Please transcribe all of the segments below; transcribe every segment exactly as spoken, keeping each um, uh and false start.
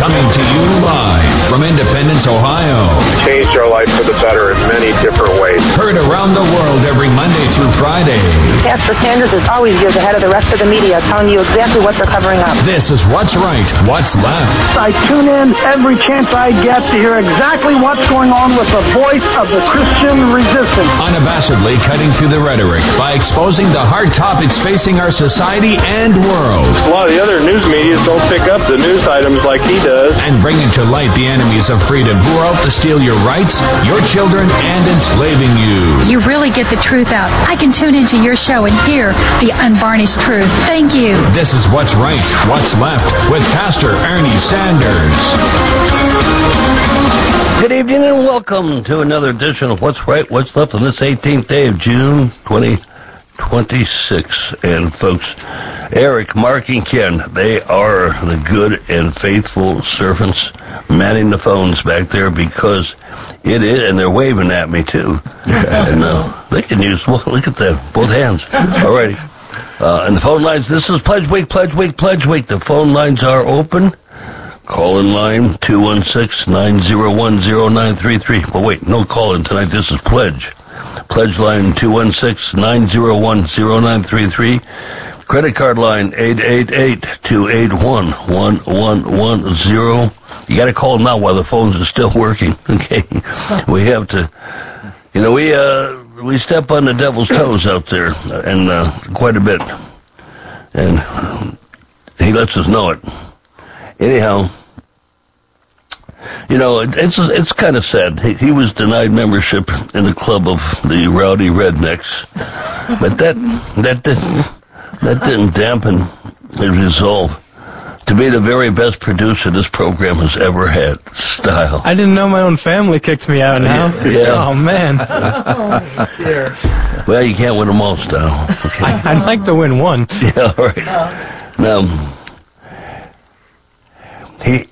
Coming to you live from Independence, Ohio. Changed our life for the better in many different ways. Heard around the world every Monday through Friday. Pastor Sanders is always years ahead of the rest of the media, telling you exactly what they're covering up. This is What's Right, What's Left. I tune in every chance I get to hear exactly what's going on with the voice of the Christian resistance. Unabashedly cutting through the rhetoric by exposing the hard topics facing our society and world. A lot of the other news medias don't pick up the news items like he does. And bringing to light the enemies of freedom who are out to steal your rights, your children, and enslaving you. You really get the truth out. I can tune into your show and hear the unvarnished truth. Thank you. This is What's Right, What's Left with Pastor Ernie Sanders. Good evening and welcome to another edition of What's Right, What's Left on this eighteenth day of June, twenty twenty-six. And folks, Eric, Mark, and Ken, they are the good and faithful servants manning the phones back there because it is, and they're waving at me too. And uh, they can use, well, look at that, both hands. All righty. Uh, and the phone lines, this is Pledge Week, Pledge Week, Pledge Week. The phone lines are open. Call in line two one six, nine zero one, zero nine three three. Well, wait, no call in tonight. This is Pledge. Pledge line two one six, nine zero one, zero nine three three. Credit card line eight eight eight, two eight one, one one one zero. You got to call now while the phones are still working. Okay, we have to. You know, we uh we step on the devil's toes out there, and uh, quite a bit, and he lets us know it. Anyhow. You know, it's it's kind of sad. He, he was denied membership in the club of the Rowdy Rednecks, but that that didn't that didn't dampen his resolve to be the very best producer this program has ever had. Style. I didn't know my own family kicked me out now. Yeah. Oh man. Oh, dear. Well, you can't win them all, Style. Okay. I, I'd like to win one. Yeah. All right. Now he.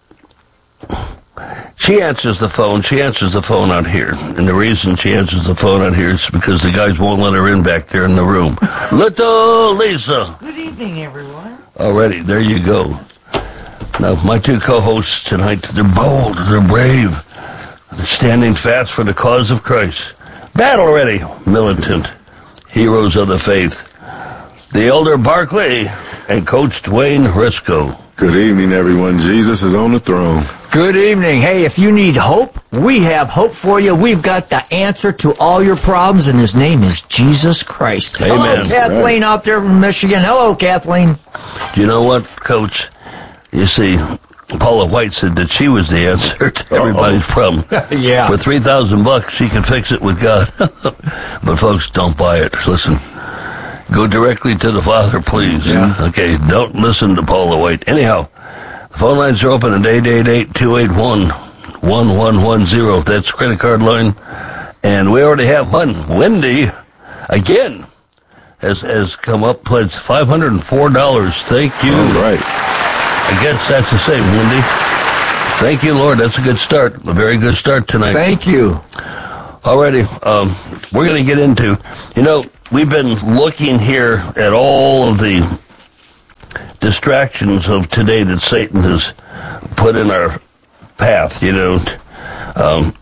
She answers the phone. She answers the phone out here. And the reason she answers the phone out here is because the guys won't let her in back there in the room. Little Lisa. Good evening, everyone. Alrighty, there you go. Now, my two co-hosts tonight, they're bold, they're brave. They're standing fast for the cause of Christ. Battle-ready, militant, heroes of the faith. The Elder Barkley and Coach Dwayne Risco. Good evening, everyone. Jesus is on the throne. Good evening. Hey, if you need hope, we have hope for you. We've got the answer to all your problems, and his name is Jesus Christ. Amen. Hello, Kathleen, right out there from Michigan. Hello, Kathleen. Do you know what, Coach? You see, Paula White said that she was the answer to everybody's problem. Yeah. For three thousand bucks, she can fix it with God. But folks, don't buy it. Listen. Go directly to the Father, please. Yeah. Okay, don't listen to Paula White. Anyhow, the phone lines are open at eight eight eight, two eight one, one one one zero. That's credit card line. And we already have one. Wendy, again, has has come up, pledged five hundred four dollars. Thank you. All right. I guess that's the same, Wendy. Thank you, Lord. That's a good start. A very good start tonight. Thank you. Alrighty, um, we're going to get into, you know, we've been looking here at all of the distractions of today that Satan has put in our path, you know, um,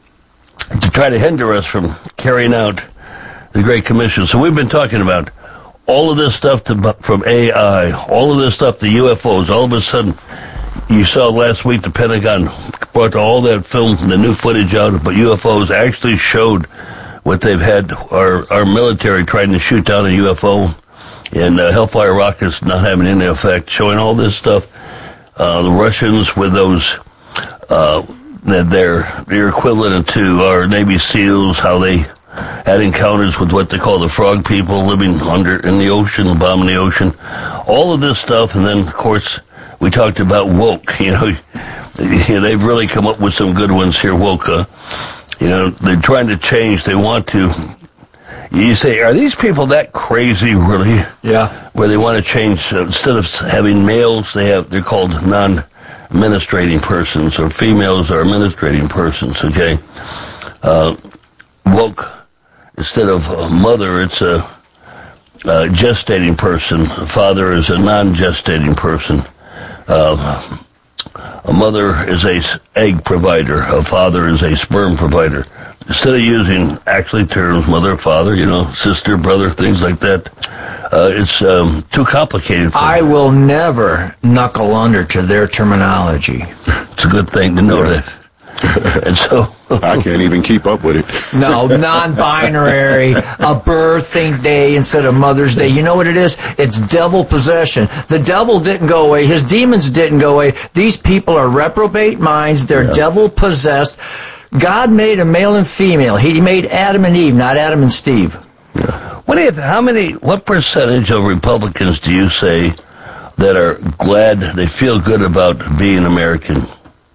to try to hinder us from carrying out the Great Commission. So we've been talking about all of this stuff to, from A I, all of this stuff, the U F Os. All of a sudden, you saw last week the Pentagon brought all that film, the new footage out, but U F Os actually showed what they've had our, our military trying to shoot down a U F O, and uh, Hellfire rockets not having any effect, showing all this stuff. Uh, the Russians with those, uh, that they're, they're equivalent to our Navy SEALs, how they had encounters with what they call the frog people living under in the ocean, bombing the ocean. All of this stuff, and then, of course, we talked about woke. You know, they've really come up with some good ones here, woke. Uh, you know, they're trying to change. They want to. You say, are these people that crazy, really? Yeah. Where they want to change, uh, instead of having males, they have, they're called non-administrating persons, or females are administrating persons, okay? Uh, woke, instead of a mother, it's a, a gestating person. A father is a non-gestating person. Uh, a mother is a s- egg provider, a father is a sperm provider. Instead of using actually terms, mother, father, you know, sister, brother, things like that, uh, it's um, too complicated for I them. will never knuckle under to their terminology. It's a good thing to know that. And so I can't even keep up with it. No, non-binary, a birthing day instead of Mother's Day. You know what it is? It's devil possession. The devil didn't go away. His demons didn't go away. These people are reprobate minds. They're Yeah. devil possessed. God made a male and female. He made Adam and Eve, not Adam and Steve. What do you, how many, what percentage of Republicans do you say that are glad, they feel good about being American?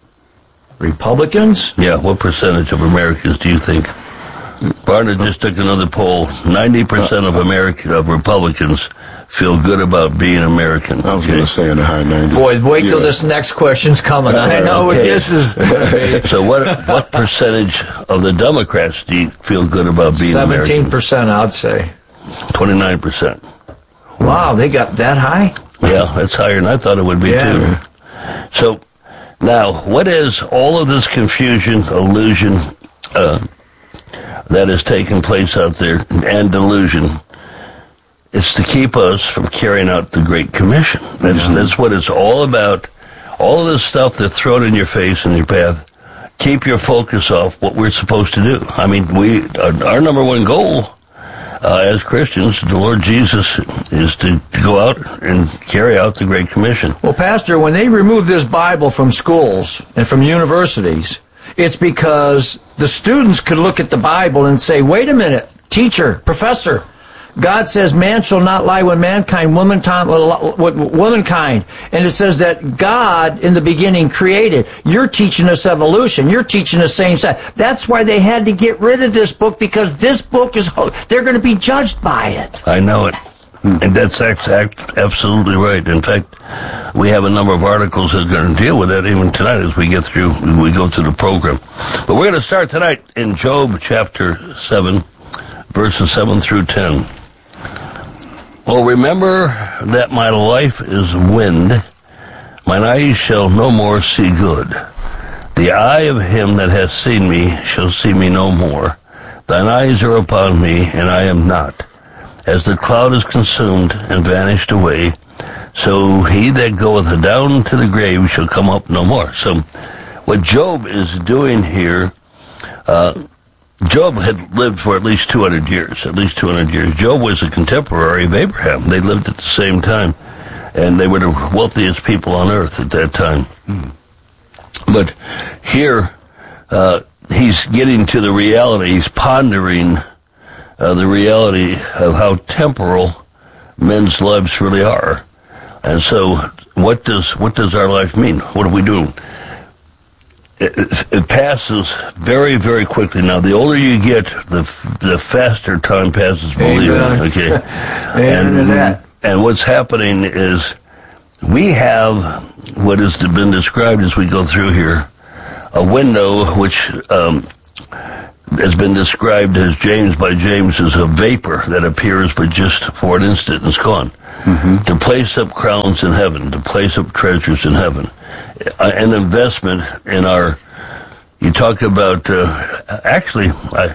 Republicans? Yeah, what percentage of Americans do you think? Barna just took another poll. ninety percent of American, of Republicans feel good about being American. I was Okay. going to say in the high nineties. Boy, wait till Yeah. this next question's coming. I know what Okay. this is going to be. So what what percentage of the Democrats do you feel good about being seventeen American? percent, I'd say. twenty-nine percent. Wow, they got that high? Yeah, that's higher than I thought it would be, Yeah. too. So, now, what is all of this confusion, illusion, uh, that is taking place out there, and delusion? It's to keep us from carrying out the Great Commission. That's, Mm-hmm. that's what it's all about. All of this stuff that's thrown in your face and your path, keep your focus off what we're supposed to do. I mean, we our, our number one goal uh, as Christians, the Lord Jesus, is to, to go out and carry out the Great Commission. Well, Pastor, when they remove this Bible from schools and from universities, it's because the students could look at the Bible and say, wait a minute, teacher, professor, God says man shall not lie when mankind, womankind, womankind. And it says that God in the beginning created. You're teaching us evolution. You're teaching us same sex. That's why they had to get rid of this book, because this book is, they're going to be judged by it. I know it. And that's ex- act- absolutely right. In fact, we have a number of articles that are going to deal with that even tonight as we get through, we go through the program. But we're going to start tonight in Job chapter seven, verses seven through ten. Oh, remember that my life is wind, mine eyes shall no more see good. The eye of him that hath seen me shall see me no more. Thine eyes are upon me, and I am not. As the cloud is consumed and vanished away, so he that goeth down to the grave shall come up no more. So what Job is doing here, uh, Job had lived for at least two hundred years, at least two hundred years. Job was a contemporary of Abraham. They lived at the same time, and they were the wealthiest people on earth at that time. Mm. But here, uh, he's getting to the reality, he's pondering uh, the reality of how temporal men's lives really are. And so, what does what does our life mean? What are we doing? It, it, it passes very, very quickly. Now, the older you get, the the faster time passes. Believe Amen. me, okay. Amen to and that. and what's happening is we have what has been described as we go through here, a window which um, has been described as James by James as a vapor that appears but just for an instant and is gone. Mm-hmm. To place up crowns in heaven, to place up treasures in heaven, uh, an investment in our. You talk about uh, actually, I,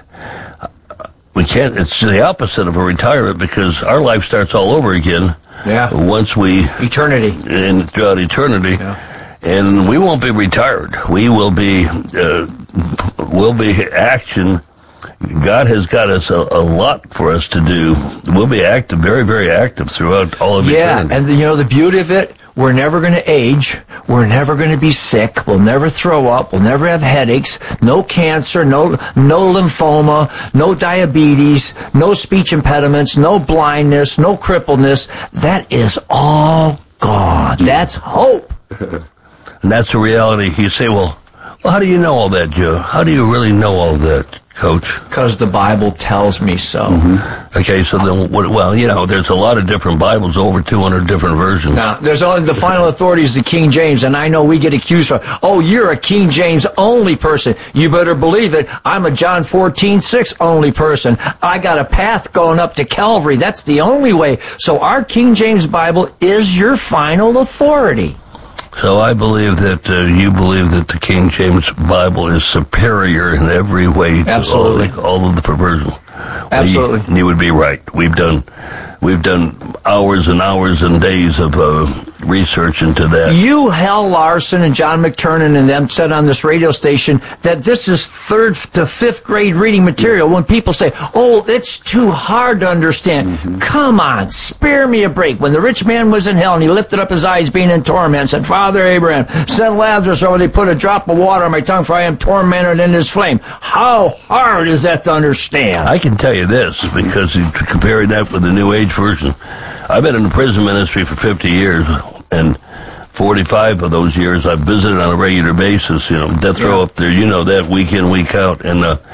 we can't. It's the opposite of a retirement because our life starts all over again. Yeah. Once we eternity and throughout eternity, yeah. And we won't be retired. We will be. Uh, will be action. God has got us a, a lot for us to do. We'll be active, very, very active throughout all of yeah, eternity. and the, you know the beauty of it? We're never going to age. We're never going to be sick. We'll never throw up. We'll never have headaches. No cancer. No no lymphoma. No diabetes. No speech impediments. No blindness. No crippledness. That is all gone. That's hope. And that's the reality. You say, well, well, how do you know all that, Joe? How do you really know all that, Coach? Because the Bible tells me so. Mm-hmm. Okay, so then, what, well, you know, there's a lot of different Bibles, over two hundred different versions. Now, there's only the final authority is the King James, and I know we get accused of, oh, you're a King James only person. You better believe it. I'm a John fourteen six only person. I got a path going up to Calvary. That's the only way. So our King James Bible is your final authority. So I believe that uh, you believe that the King James Bible is superior in every way to Absolutely. all, the, all of the perversion. Absolutely. Well, you, you would be right. We've done we've done hours and hours and days of uh, research into that. You, Hal Larson, and John McTernan and them said on this radio station that this is third to fifth grade reading material. When people say, oh, it's too hard to understand. Mm-hmm. Come on, spare me a break. When the rich man was in hell and he lifted up his eyes being in torment and said, Father Abraham, send Lazarus over, they put a drop of water on my tongue, for I am tormented in this flame. How hard is that to understand? I can tell you this, because you comparing that with the New Age version. I've been in the prison ministry for fifty years, and forty-five of those years I've visited on a regular basis, you know, death row yeah. up there, you know that, week in, week out, and, uh,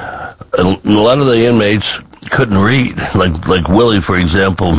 and a lot of the inmates couldn't read, like like Willie, for example.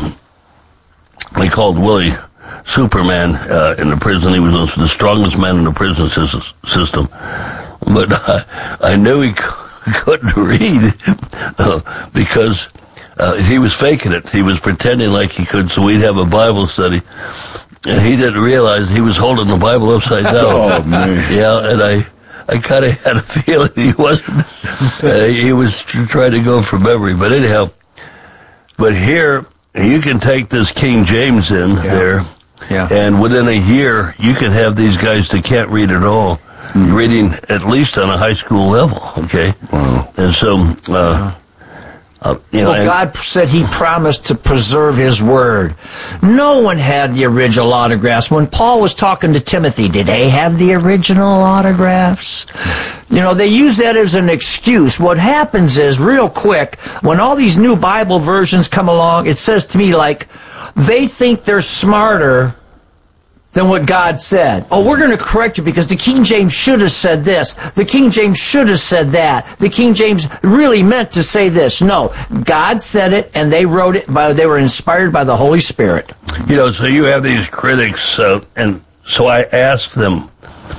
They called Willie Superman uh, in the prison. He was the strongest man in the prison system, but uh, I knew he couldn't read uh, because uh, he was faking it. He was pretending like he could, so we'd have a Bible study. And he didn't realize he was holding the Bible upside down. Oh, man. Yeah, and I, I kind of had a feeling he wasn't. Uh, he was trying to go from memory. But anyhow, but here, you can take this King James in yeah. there, yeah. and within a year, you can have these guys that can't read at all, mm-hmm. reading at least on a high school level, okay? Wow. And so, uh, Uh, you know, well, God said He promised to preserve His Word. No one had the original autographs. When Paul was talking to Timothy, did they have the original autographs? You know, they use that as an excuse. What happens is, real quick, when all these new Bible versions come along, it says to me, like, they think they're smarter than what God said. Oh, we're going to correct you because the King James should have said this. The King James should have said that. The King James really meant to say this. No, God said it, and they wrote it by, they were inspired by the Holy Spirit. You know, so you have these critics, uh, and so I asked them,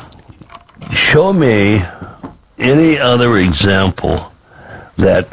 show me any other example that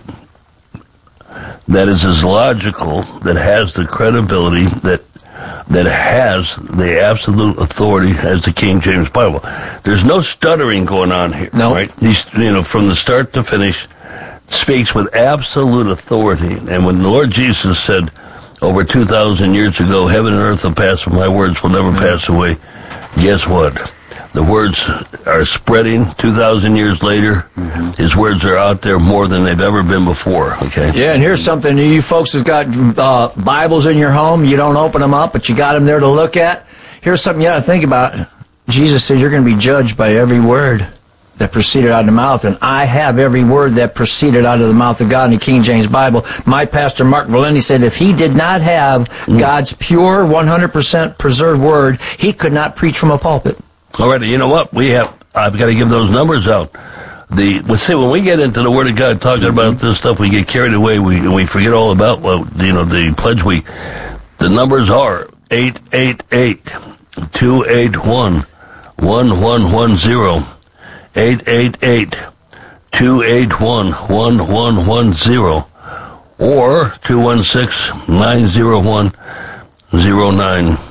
that is as logical, that has the credibility, that that has the absolute authority as the King James Bible. There's no stuttering going on here, no. right? These, you know, from the start to finish, speaks with absolute authority. And when the Lord Jesus said over two thousand years ago, heaven and earth will pass, but my words will never pass away, guess what? The words are spreading two thousand years later. Mm-hmm. His words are out there more than they've ever been before, okay? Yeah, and here's something. You folks has got uh, Bibles in your home. You don't open them up, but you got them there to look at. Here's something you got to think about. Jesus said you're going to be judged by every word that proceeded out of the mouth, and I have every word that proceeded out of the mouth of God in the King James Bible. My pastor, Mark Valenti, said if he did not have mm. God's pure, one hundred percent preserved word, he could not preach from a pulpit. All right, you know what? We have, I've got to give those numbers out. The, let's see, when we get into the Word of God, talking mm-hmm. about this stuff, we get carried away, we, we forget all about, well, you know, the pledge week. The numbers are eight eight eight, two eight one, one one one zero, eight eight eight, two eight one, one one one zero, or two one six, nine zero one, zero nine